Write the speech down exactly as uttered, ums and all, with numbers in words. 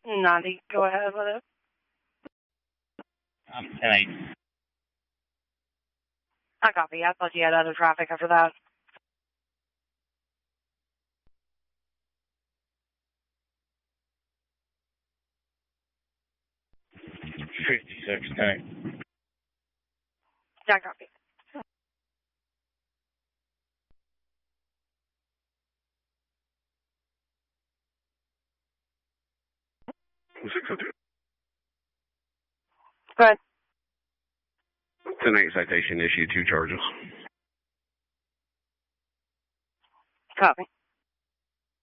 ninety, go ahead with it. Um, ten eight. I copy. I thought you had other traffic after that. fifty-six, ten eight. I copy. six oh two. Go ahead. ten eight citation issued, two charges. Copy.